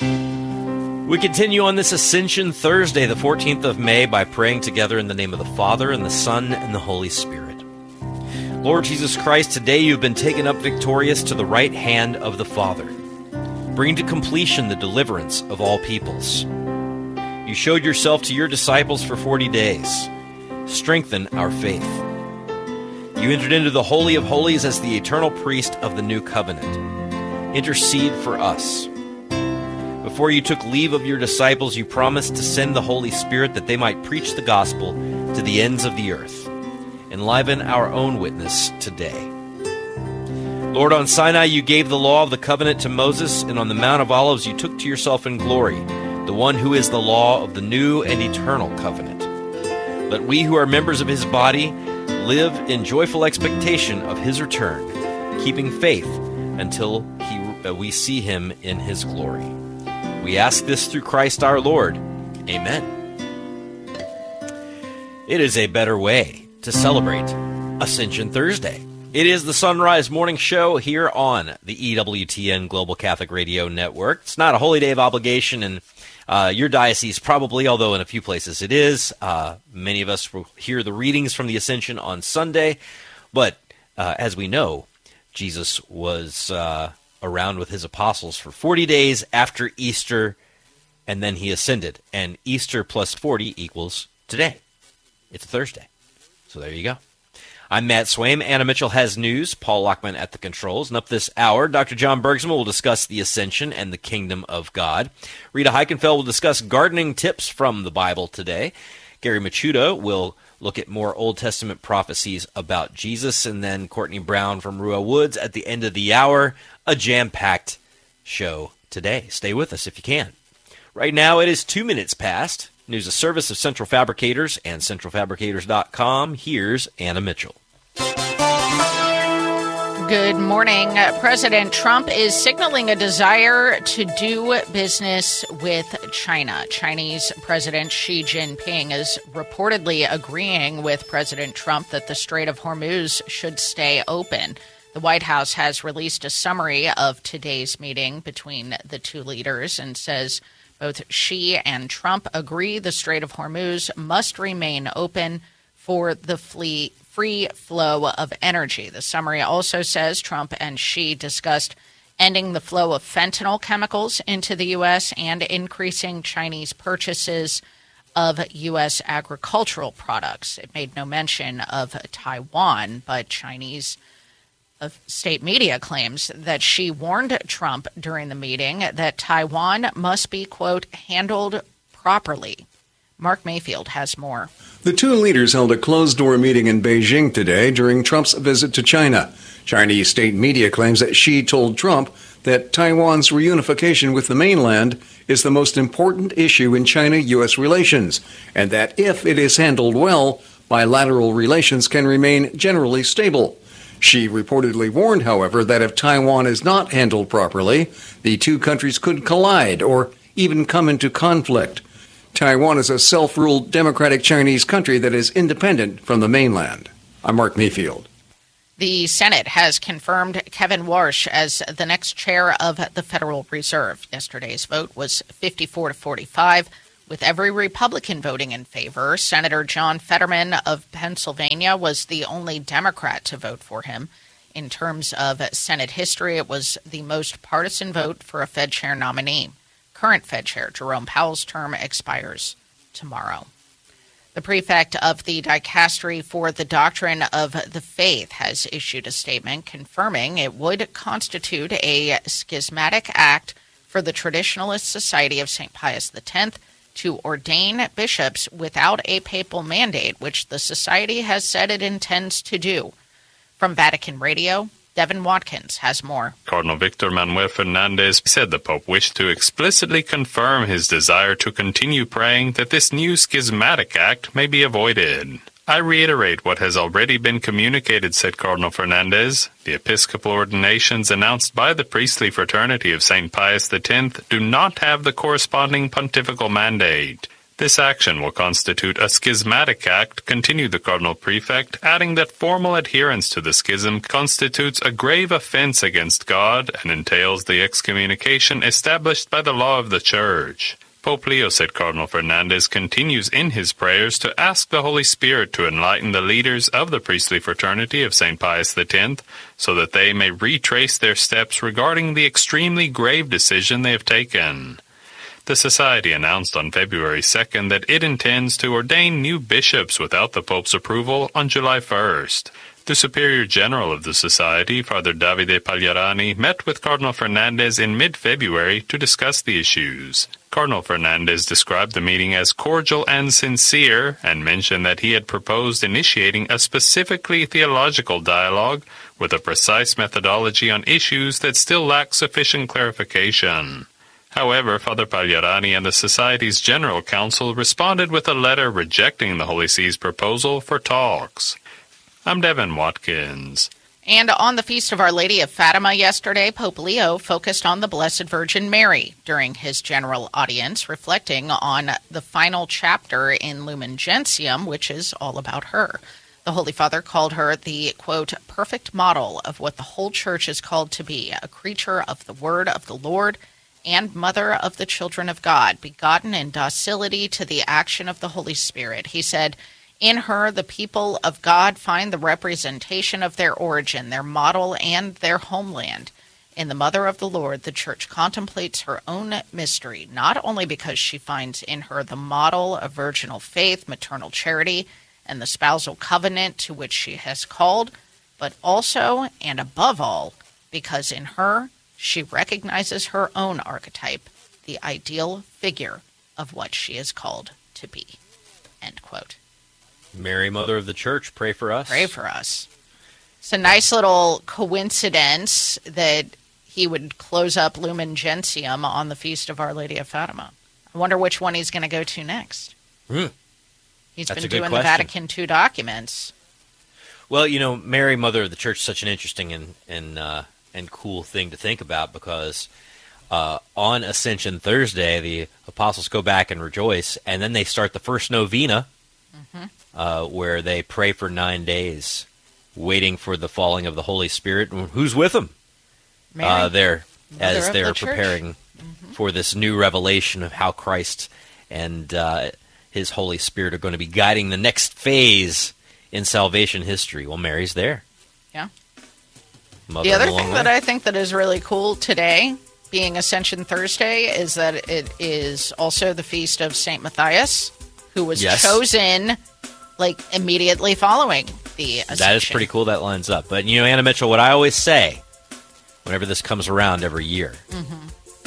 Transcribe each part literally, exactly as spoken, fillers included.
We continue on this Ascension Thursday, the fourteenth of May, by praying together in the name of the Father, and the Son, and the Holy Spirit. Lord Jesus Christ, today you have been taken up victorious to the right hand of the Father, bringing to completion the deliverance of all peoples. You showed yourself to your disciples for forty days. Strengthen our faith. You entered into the Holy of Holies as the eternal priest of the new covenant. Intercede for us. Before you took leave of your disciples, you promised to send the Holy Spirit that they might preach the gospel to the ends of the earth. Enliven our own witness today. Lord, on Sinai you gave the law of the covenant to Moses, and on the Mount of Olives you took to yourself in glory the one who is the law of the new and eternal covenant. Let we who are members of his body live in joyful expectation of his return, keeping faith until he, uh, we see him in his glory. We ask this through Christ our Lord. Amen. It is a better way to celebrate Ascension Thursday. It is the Sunrise Morning Show here on the E W T N Global Catholic Radio Network. It's not a holy day of obligation in uh, your diocese, probably, although in a few places it is. Uh, many of us will hear the readings from the Ascension on Sunday. But uh, as we know, Jesus was uh, around with his apostles for forty days after Easter, and then he ascended. And Easter plus forty equals today. It's a Thursday. So there you go. I'm Matt Swaim. Anna Mitchell has news. Paul Lockman at the controls. And up this hour, Doctor John Bergsma will discuss the Ascension and the Kingdom of God. Rita Heichenfeld will discuss gardening tips from the Bible today. Gary Machuda will look at more Old Testament prophecies about Jesus. And then Courtney Brown from Rua Woods at the end of the hour. A jam-packed show today. Stay with us if you can. Right now it is two minutes past. News a service of Central Fabricators and central fabricators dot com. Here's Anna Mitchell. Good morning. President Trump is signaling a desire to do business with China. Chinese President Xi Jinping is reportedly agreeing with President Trump that the Strait of Hormuz should stay open. The White House has released a summary of today's meeting between the two leaders and says both Xi and Trump agree the Strait of Hormuz must remain open for the free flow of energy. The summary also says Trump and Xi discussed ending the flow of fentanyl chemicals into the U S and increasing Chinese purchases of U S agricultural products. It made no mention of Taiwan, but Chinese state media claims that Xi warned Trump during the meeting that Taiwan must be, quote, handled properly. Mark Mayfield has more. The two leaders held a closed-door meeting in Beijing today during Trump's visit to China. Chinese state media claims that Xi told Trump that Taiwan's reunification with the mainland is the most important issue in China-U S relations, and that if it is handled well, bilateral relations can remain generally stable. Xi reportedly warned, however, that if Taiwan is not handled properly, the two countries could collide or even come into conflict. Taiwan is a self-ruled democratic Chinese country that is independent from the mainland. I'm Mark Mayfield. The Senate has confirmed Kevin Warsh as the next chair of the Federal Reserve. Yesterday's vote was fifty-four to forty-five, with every Republican voting in favor. Senator John Fetterman of Pennsylvania was the only Democrat to vote for him. In terms of Senate history, it was the most partisan vote for a Fed chair nominee. Current Fed Chair Jerome Powell's term expires tomorrow. The prefect of the Dicastery for the Doctrine of the Faith has issued a statement confirming it would constitute a schismatic act for the Traditionalist Society of Saint Pius X to ordain bishops without a papal mandate, which the society has said it intends to do. From Vatican Radio, Devin Watkins has more. Cardinal Victor Manuel Fernandez said the Pope wished to explicitly confirm his desire to continue praying that this new schismatic act may be avoided. I reiterate what has already been communicated, said Cardinal Fernandez. The episcopal ordinations announced by the priestly fraternity of Saint Pius X do not have the corresponding pontifical mandate. This action will constitute a schismatic act, continued the Cardinal Prefect, adding that formal adherence to the schism constitutes a grave offense against God and entails the excommunication established by the law of the Church. Pope Leo, said Cardinal Fernandez, continues in his prayers to ask the Holy Spirit to enlighten the leaders of the priestly fraternity of Saint Pius the Tenth, so that they may retrace their steps regarding the extremely grave decision they have taken. The Society announced on February second that it intends to ordain new bishops without the Pope's approval on July first. The Superior General of the Society, Father Davide Pagliarani, met with Cardinal Fernandez in mid-February to discuss the issues. Cardinal Fernandez described the meeting as cordial and sincere, and mentioned that he had proposed initiating a specifically theological dialogue with a precise methodology on issues that still lack sufficient clarification. However, Father Pagliarani and the Society's General Council responded with a letter rejecting the Holy See's proposal for talks. I'm Devin Watkins. And on the Feast of Our Lady of Fatima yesterday, Pope Leo focused on the Blessed Virgin Mary during his general audience, reflecting on the final chapter in Lumen Gentium, which is all about her. The Holy Father called her the, quote, perfect model of what the whole Church is called to be, a creature of the Word of the Lord, and mother of the children of God, begotten in docility to the action of the Holy Spirit. He said, in her, the people of God find the representation of their origin, their model, and their homeland. In the Mother of the Lord, the Church contemplates her own mystery, not only because she finds in her the model of virginal faith, maternal charity, and the spousal covenant to which she has called, but also, and above all, because in her, she recognizes her own archetype, the ideal figure of what she is called to be. End quote. Mary, Mother of the Church, pray for us. Pray for us. It's a nice little coincidence that he would close up Lumen Gentium on the Feast of Our Lady of Fatima. I wonder which one he's going to go to next. Hmm. He's That's been a good doing question. the Vatican Two documents. Well, you know, Mary, Mother of the Church, is such an interesting and and uh, and cool thing to think about, because uh, on Ascension Thursday, the apostles go back and rejoice, and then they start the first novena, mm-hmm. uh, where they pray for nine days, waiting for the falling of the Holy Spirit. And who's with them? Mary, uh, there, Mother as of they're the Church. preparing mm-hmm. for this new revelation of how Christ and uh, His Holy Spirit are going to be guiding the next phase in salvation history. Well, Mary's there. Yeah. Mother the other along thing the that way. I think that is really cool today, being Ascension Thursday, is that it is also the feast of Saint Matthias, who was Yes. chosen like immediately following the Ascension. That is pretty cool. That lines up. But, you know, Anna Mitchell, what I always say whenever this comes around every year, mm-hmm.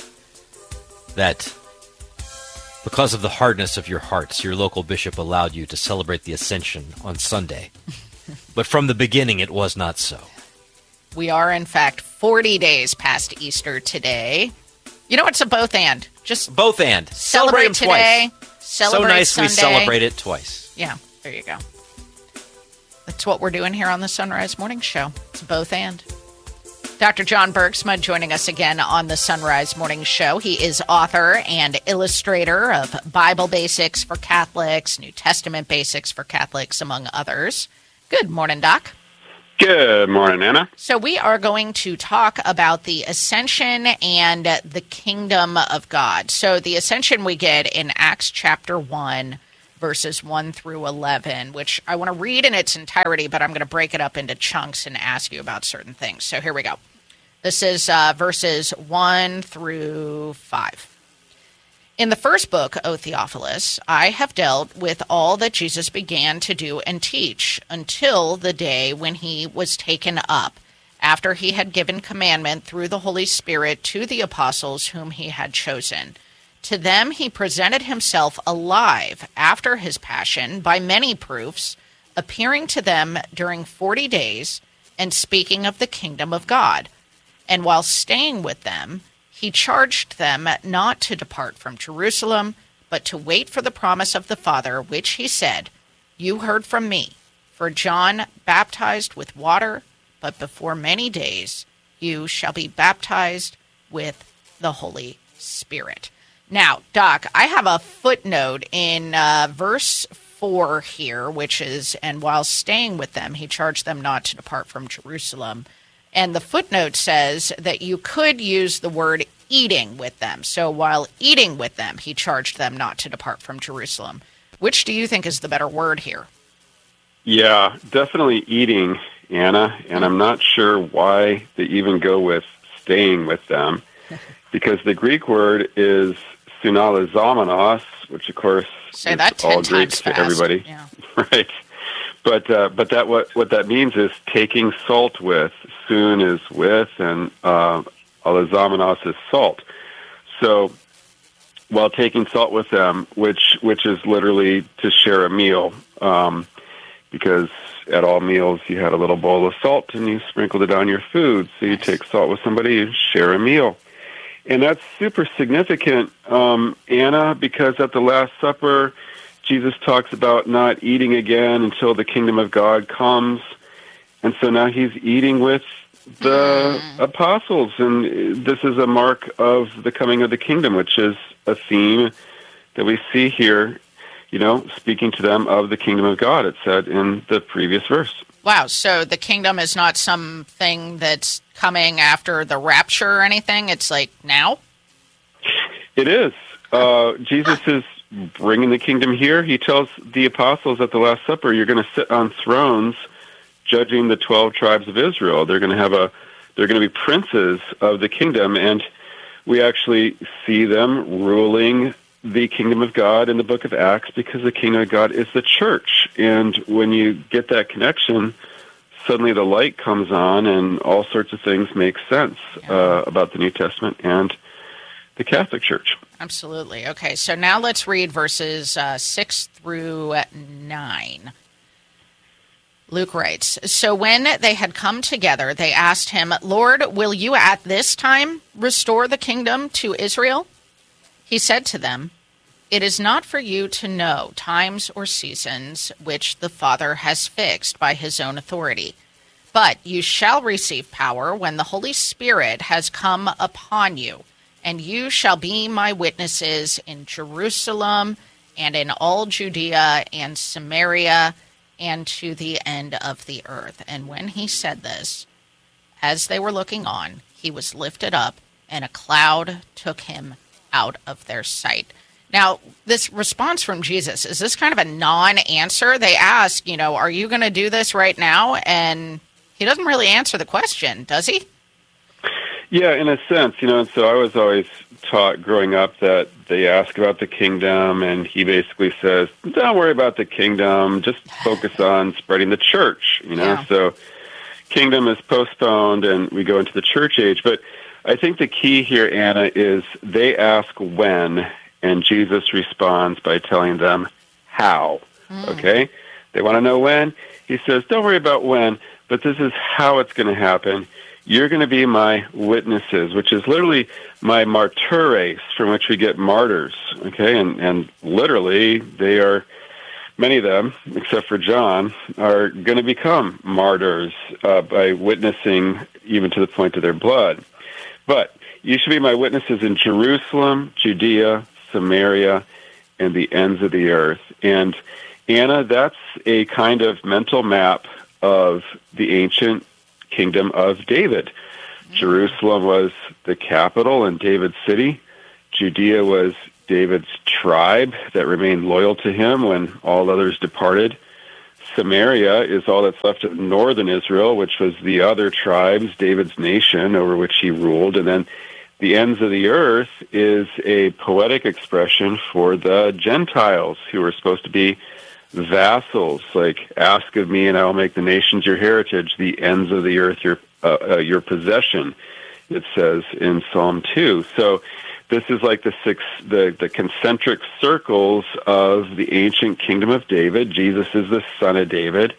that because of the hardness of your hearts, your local bishop allowed you to celebrate the Ascension on Sunday. But from the beginning, it was not so. We are, in fact, forty days past Easter today. You know, it's a both and. Just Both and. celebrate, them today, twice. celebrate So nice Sunday. we celebrate it twice. Yeah, there you go. That's what we're doing here on the Sunrise Morning Show. It's both and. Doctor John Bergsma joining us again on the Sunrise Morning Show. He is author and illustrator of Bible Basics for Catholics, New Testament Basics for Catholics, among others. Good morning, Doc. Good morning, Anna. So we are going to talk about the Ascension and the Kingdom of God. So the Ascension we get in Acts chapter one, verses one through eleven, which I want to read in its entirety, but I'm going to break it up into chunks and ask you about certain things. So here we go. This is uh, verses one through five. In the first book, O Theophilus, I have dealt with all that Jesus began to do and teach until the day when he was taken up, after he had given commandment through the Holy Spirit to the apostles whom he had chosen. To them he presented himself alive after his passion by many proofs, appearing to them during forty days and speaking of the kingdom of God. And while staying with them, he charged them not to depart from Jerusalem, but to wait for the promise of the Father, which he said, "You heard from me, for John baptized with water, but before many days you shall be baptized with the Holy Spirit." Now, Doc, I have a footnote in uh, verse four here, which is, and while staying with them, he charged them not to depart from Jerusalem. And the footnote says that you could use the word eating with them. So while eating with them, he charged them not to depart from Jerusalem. Which do you think is the better word here? Yeah, definitely eating, Anna, and I'm not sure why they even go with staying with them, because the Greek word is sunalizomenos, which of course Say is that ten all Greek times to fast. everybody, Yeah. right? But uh, but that what what that means is taking salt with. Sun is with, and uh, alizomenos is salt. So while taking salt with them, which which is literally to share a meal, um, because at all meals you had a little bowl of salt and you sprinkled it on your food. So you Nice. take salt with somebody, you share a meal. And that's super significant, um, Anna, because at the Last Supper, Jesus talks about not eating again until the kingdom of God comes. And so now he's eating with the mm. apostles. And this is a mark of the coming of the kingdom, which is a theme that we see here, you know, speaking to them of the kingdom of God, it said in the previous verse. Wow, so the kingdom is not something that's coming after the rapture or anything? It's like now? It is. Uh, Jesus is bringing the kingdom here. He tells the apostles at the Last Supper, you're going to sit on thrones judging the twelve tribes of Israel. They're going to have a, they're going to be princes of the kingdom, and we actually see them ruling the kingdom of God in the book of Acts, because the kingdom of God is the church. And when you get that connection, suddenly the light comes on and all sorts of things make sense uh, about the New Testament and the Catholic Church. Absolutely. Okay, so now let's read verses uh, six through nine. Luke writes, So when they had come together, they asked him, Lord, will you at this time restore the kingdom to Israel? He said to them, It is not for you to know times or seasons which the Father has fixed by his own authority, but you shall receive power when the Holy Spirit has come upon you, and you shall be my witnesses in Jerusalem and in all Judea and Samaria and to the end of the earth. And when he said this, as they were looking on, he was lifted up, and a cloud took him out of their sight. Now, this response from Jesus, is this kind of a non-answer? They ask, you know, are you going to do this right now? And he doesn't really answer the question, does he? Yeah, in a sense, you know, and so I was always taught growing up that they ask about the kingdom, and he basically says, don't worry about the kingdom, just focus on spreading the church, you know? Yeah. So kingdom is postponed, and we go into the church age. But I think the key here, Anna, is they ask when, and Jesus responds by telling them how, mm. okay? They want to know when. He says, don't worry about when, but this is how it's going to happen. You're going to be my witnesses, which is literally my martyres, from which we get martyrs, okay? And, and literally, they are, many of them, except for John, are going to become martyrs uh, by witnessing even to the point of their blood. But you should be my witnesses in Jerusalem, Judea, Samaria, and the ends of the earth. And, Anna, that's a kind of mental map of the ancient kingdom of David. Mm-hmm. Jerusalem was the capital and David's city. Judea was David's tribe that remained loyal to him when all others departed. Samaria is all that's left of northern Israel, which was the other tribes, David's nation, over which he ruled. And then the ends of the earth is a poetic expression for the Gentiles, who were supposed to be vassals, like, ask of me and I will make the nations your heritage, the ends of the earth your uh, uh, your possession, it says in Psalm two. So this is like the six, the, the concentric circles of the ancient kingdom of David. Jesus is the son of David,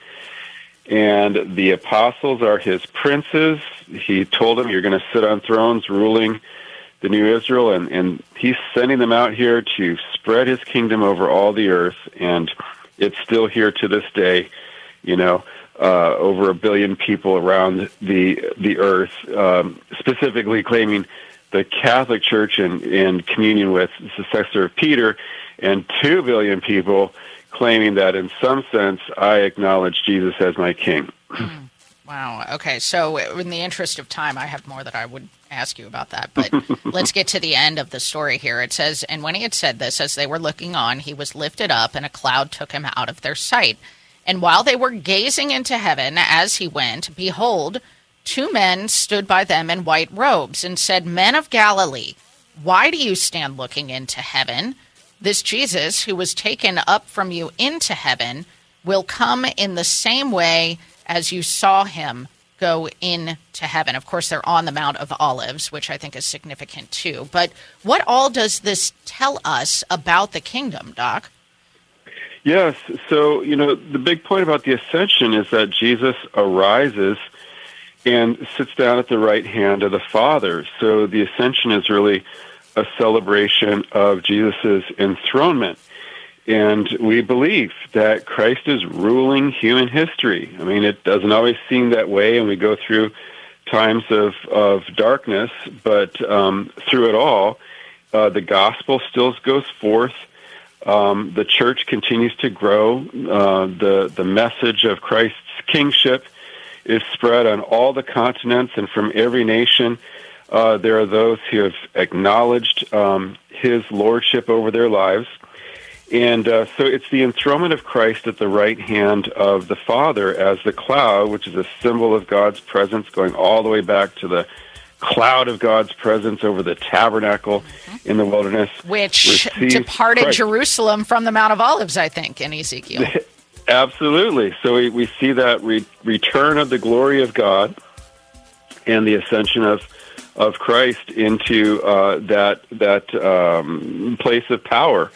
and the apostles are his princes. He told them, you're going to sit on thrones ruling the new Israel, and, and he's sending them out here to spread his kingdom over all the earth, and it's still here to this day, you know, uh, over a billion people around the the earth, um, specifically claiming the Catholic Church in, in communion with the successor of Peter, and two billion people claiming that in some sense I acknowledge Jesus as my king. Mm. Wow. Okay. So in the interest of time, I have more that I would ask you about that. But let's get to the end of the story here. It says, and when he had said this, as they were looking on, he was lifted up, and a cloud took him out of their sight. And while they were gazing into heaven as he went, behold, two men stood by them in white robes and said, Men of Galilee, why do you stand looking into heaven? This Jesus, who was taken up from you into heaven, will come in the same way as you saw him go into heaven. Of course, they're on the Mount of Olives, which I think is significant too. But what all does this tell us about the kingdom, Doc? Yes. So, you know, the big point about the ascension is that Jesus arises and sits down at the right hand of the Father. So the ascension is really a celebration of Jesus' enthronement. And we believe that Christ is ruling human history. I mean, it doesn't always seem that way, and we go through times of, of darkness, but um, through it all, uh, the gospel still goes forth. Um, the church continues to grow. Uh, the, the message of Christ's kingship is spread on all the continents, and from every nation, uh, there are those who have acknowledged um, his lordship over their lives. And uh, so it's the enthronement of Christ at the right hand of the Father as the cloud, which is a symbol of God's presence, going all the way back to the cloud of God's presence over the tabernacle mm-hmm. in the wilderness. Which departed Christ. Jerusalem from the Mount of Olives, I think, in Ezekiel. Absolutely. So we, we see that re- return of the glory of God and the ascension of of Christ into uh, that that um, place of power.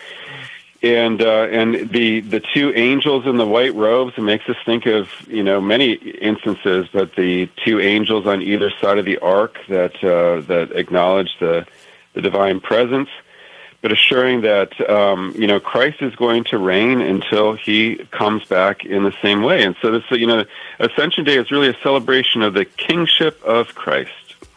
And uh, and the the two angels in the white robes, it makes us think of, you know, many instances, but the two angels on either side of the ark that uh, that acknowledge the the divine presence, but assuring that um, you know, Christ is going to reign until he comes back in the same way. And so this, you know, Ascension Day is really a celebration of the kingship of Christ.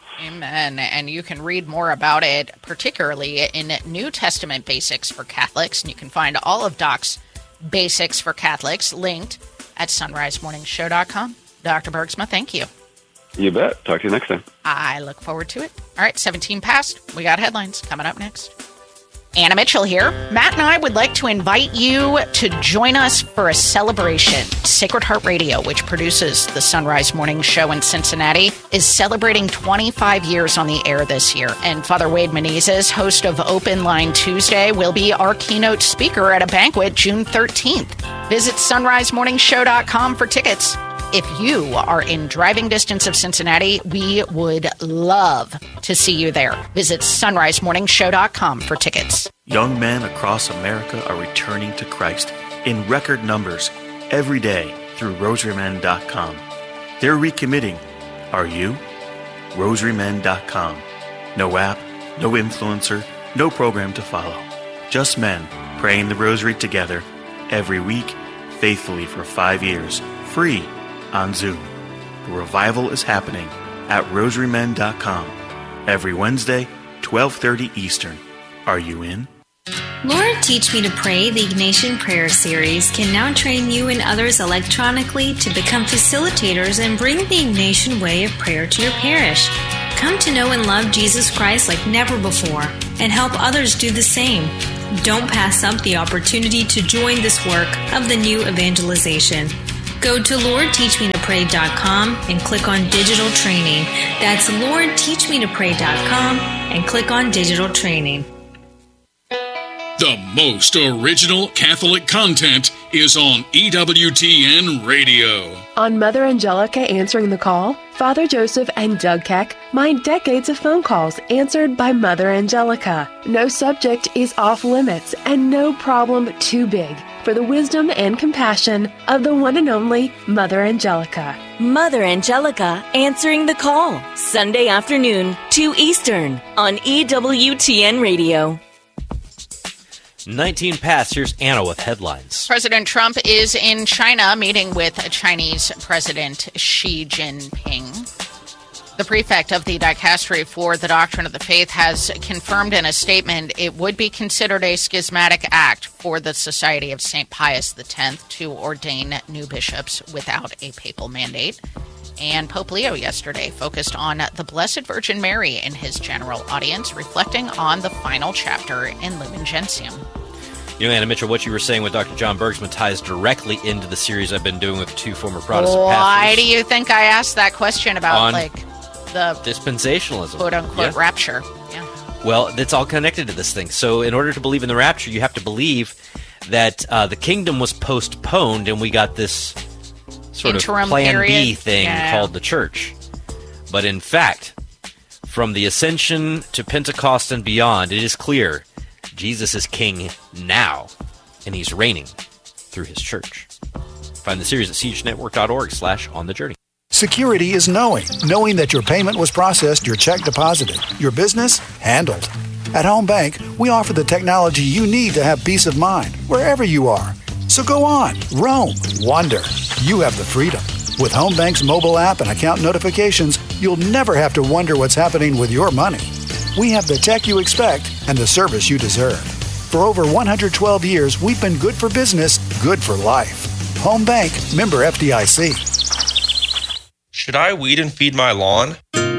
Amen. And you can read more about it, particularly in New Testament Basics for Catholics. And you can find all of Doc's Basics for Catholics linked at sunrise morning show dot com. Doctor Bergsma, thank you. You bet. Talk to you next time. I look forward to it. All right, seventeen past. We got headlines coming up next. Anna Mitchell here. Matt and I would like to invite you to join us for a celebration. Sacred Heart Radio, which produces the Sunrise Morning Show in Cincinnati, is celebrating twenty-five years on the air this year. And Father Wade Menezes, host of Open Line Tuesday, will be our keynote speaker at a banquet June thirteenth. Visit sunrise morning show dot com for tickets. If you are in driving distance of Cincinnati, we would love to see you there. Visit sunrise morning show dot com for tickets. Young men across America are returning to Christ in record numbers every day through rosary men dot com. They're recommitting. Are you? rosary men dot com. No app, no influencer, no program to follow. Just men praying the rosary together every week, faithfully for five years, free. On Zoom. The revival is happening at rosary men dot com every Wednesday, twelve thirty Eastern. Are you in? Lord, Teach Me to Pray, the Ignatian Prayer Series, can now train you and others electronically to become facilitators and bring the Ignatian way of prayer to your parish. Come to know and love Jesus Christ like never before and help others do the same. Don't pass up the opportunity to join this work of the new evangelization. Go to lord teach me to pray dot com and click on Digital Training. That's lord teach me to pray dot com and click on Digital Training. The most original Catholic content is on E W T N Radio. On Mother Angelica Answering the Call, Father Joseph and Doug Keck mine decades of phone calls answered by Mother Angelica. No subject is off limits and no problem too big for the wisdom and compassion of the one and only Mother Angelica. Mother Angelica Answering the Call, Sunday afternoon, two Eastern, on E W T N Radio. nineteen past. Here's Anna with headlines. President Trump is in China meeting with Chinese President Xi Jinping. The prefect of the dicastery for the doctrine of the faith has confirmed in a statement it would be considered a schismatic act for the Society of Saint Pius X to ordain new bishops without a papal mandate. And Pope Leo yesterday focused on the Blessed Virgin Mary in his general audience, reflecting on the final chapter in Lumen Gentium. You know, Anna Mitchell, what you were saying with Doctor John Bergsman ties directly into the series I've been doing with two former Protestant Why pastors. Why do you think I asked that question about, on like, the dispensationalism, quote-unquote yeah. rapture? Yeah. Well, it's all connected to this thing. So in order to believe in the rapture, you have to believe that uh, the kingdom was postponed and we got this sort Interim of Plan period. B thing yeah. called the church. But in fact, from the ascension to Pentecost and beyond, it is clear Jesus is king now, and he's reigning through his church. Find the series at siege network dot org slash on the journey. Security is knowing. Knowing that your payment was processed, your check deposited, your business handled. At Home Bank, we offer the technology you need to have peace of mind wherever you are. So go on, roam, wander. You have the freedom. With Home Bank's mobile app and account notifications, you'll never have to wonder what's happening with your money. We have the tech you expect and the service you deserve. For over one hundred twelve years, we've been good for business, good for life. Home Bank, member F D I C. Should I weed and feed my lawn?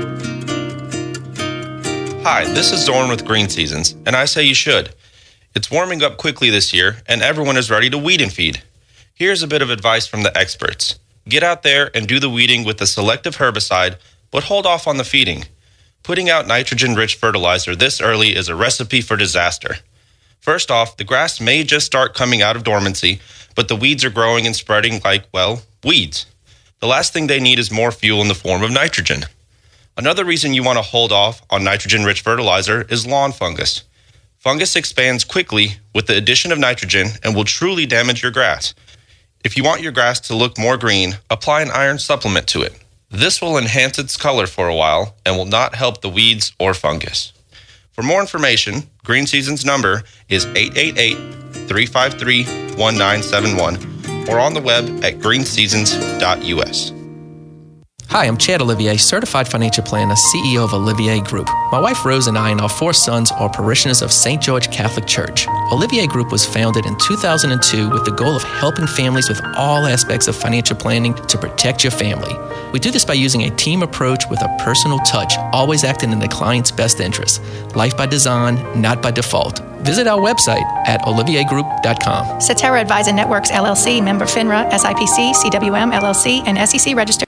Hi, this is Zorn with Green Seasons, and I say you should. It's warming up quickly this year, and everyone is ready to weed and feed. Here's a bit of advice from the experts. Get out there and do the weeding with a selective herbicide, but hold off on the feeding. Putting out nitrogen-rich fertilizer this early is a recipe for disaster. First off, the grass may just start coming out of dormancy, but the weeds are growing and spreading like, well, weeds. The last thing they need is more fuel in the form of nitrogen. Another reason you want to hold off on nitrogen-rich fertilizer is lawn fungus. Fungus expands quickly with the addition of nitrogen and will truly damage your grass. If you want your grass to look more green, apply an iron supplement to it. This will enhance its color for a while and will not help the weeds or fungus. For more information, Green Season's number is eight eight eight, three five three, one nine seven one or on the web at green seasons dot u s. Hi, I'm Chad Olivier, certified financial planner, C E O of Olivier Group. My wife Rose and I and our four sons are parishioners of Saint George Catholic Church. Olivier Group was founded in two thousand two with the goal of helping families with all aspects of financial planning to protect your family. We do this by using a team approach with a personal touch, always acting in the client's best interest. Life by design, not by default. Visit our website at olivier group dot com. Cetera Advisor Networks, L L C, member FINRA, S I P C, C W M, L L C, and S E C registered.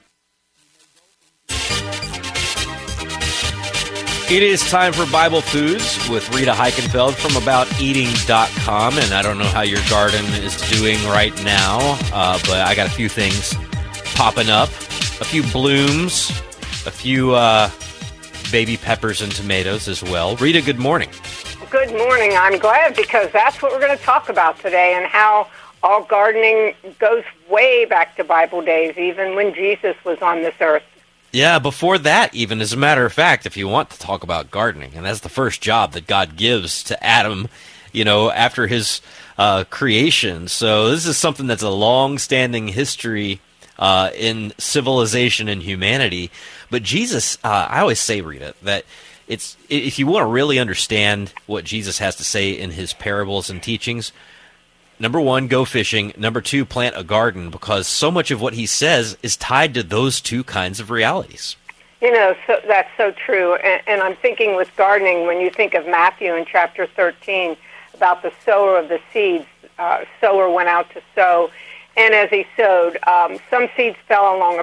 It is time for Bible Foods with Rita Heichenfeld from about eating dot com, and I don't know how your garden is doing right now, uh, but I got a few things popping up, a few blooms, a few uh, baby peppers and tomatoes as well. Rita, good morning. Good morning. I'm glad because that's what we're going to talk about today and how all gardening goes way back to Bible days, even when Jesus was on this earth. Yeah, before that, even, as a matter of fact, if you want to talk about gardening, and that's the first job that God gives to Adam, you know, after his uh, creation. So this is something that's a long-standing history uh, in civilization and humanity. But Jesus, uh, I always say, Rita, that it's if you want to really understand what Jesus has to say in his parables and teachings, number one, go fishing. Number two, plant a garden, because so much of what he says is tied to those two kinds of realities. You know, so, that's so true. And, and I'm thinking with gardening, when you think of Matthew in chapter thirteen, about the sower of the seeds, uh, sower went out to sow. And as he sowed, um, some seeds fell along a